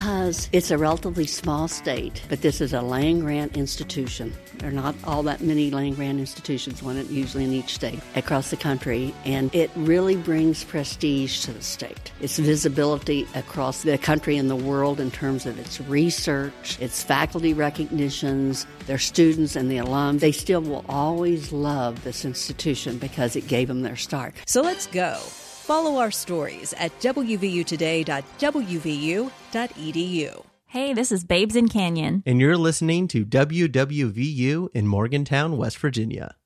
Because it's a relatively small state, but this is a land-grant institution. There are not all that many land-grant institutions, one usually in each state across the country, and it really brings prestige to the state. Its visibility across the country and the world in terms of its research, its faculty recognitions, their students and the alum. They still will always love this institution because it gave them their start. So let's go. Follow our stories at wvutoday.wvu.edu. Hey, this is Babes in Canyon. And you're listening to WWVU in Morgantown, West Virginia.